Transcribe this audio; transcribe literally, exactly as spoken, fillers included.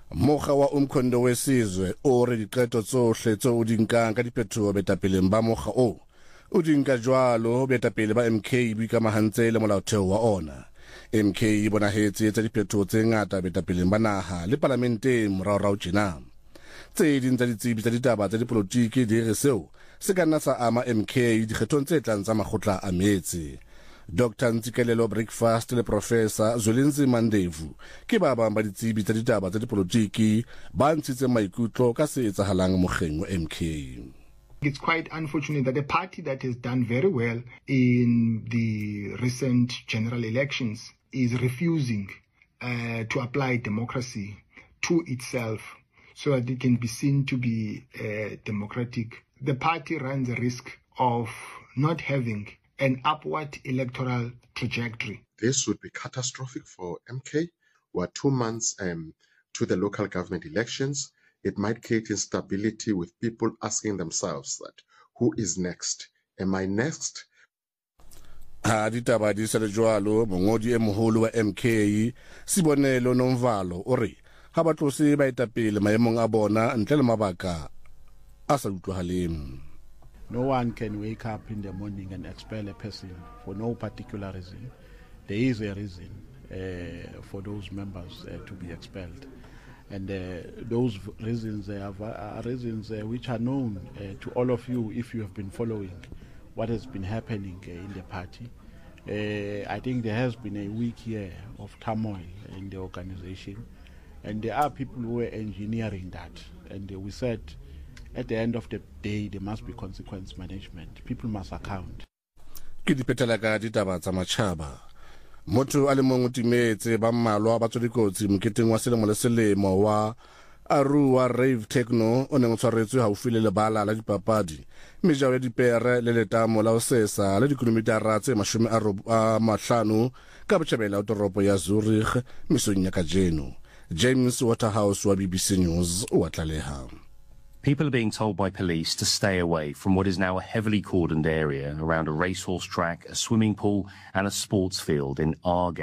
Mokga wa Umkhondo wesizwe o re diqeto tsohle tseo o di nkang ka diphetoho baetapeleng ba mokga o o di nka jwalo baetapele ba M K ba ikamahantse le molaotheo wa ona. M K e bonahetse tsa diphetoho tse ngata baetapeleng ba naha le parlamenteng moraorao tjena. Tse ding tsa ditsebi tsa ditaba tsa dipolotiki di re seo se ka nna sa ama M K dikgethong tse tlang tsa makgotla a meetse. Doctor Ntsikelelo Breakfast le Professor Zwelinzima Mandevu ke ba bang ba ditsebi tsa ditaba tsa dipolotiki ba ntshitse maikutlo ka se etsahalang mokgeng wa M K. It's quite unfortunate that a party that has done very well in the recent general elections is refusing uh, to apply democracy to itself so that it can be seen to be uh, democratic. The party runs the risk of not having an upward electoral trajectory. This would be catastrophic for M K. We're two months um, to the local government elections. It might create instability with people asking themselves that, who is next? Am I next? Ha ditaba di sa le jwalo mongodi e moholo wa M K Sibonelo Nomvalo o re ha ba tlose ba etapele maemong a bona ntle le mabaka a sa utlwahaleng. No one can wake up in the morning and expel a person for no particular reason. There is a reason uh, for those members uh, to be expelled. And uh, those reasons uh, are reasons uh, which are known uh, to all of you if you have been following what has been happening uh, in the party. Uh, I think there has been a week year of turmoil in the organization. And there are people who are engineering that. And uh, we said, at the end of the day, there must be consequence management. People must account. Ke dipetela ka ditaba tsa matjhaba. Motho a le mong o timetse ba mmalwa ba tsodikotsi moketeng wa selemo le selemo wa Arua Rave Techno o neng o tshwaretswe haufi le lebala la dipapadi. Mejao ya dipere le letamo la ho sesa le dikilomithara tse mashome a mahlano ka botjhabela ho toropo ya Zurich mesong ya kajeno. James Waterhouse wa B B C News o a tlaleha. People are being told by police to stay away from what is now a heavily cordoned area around a racehorse track, a swimming pool and a sports field in Aargau.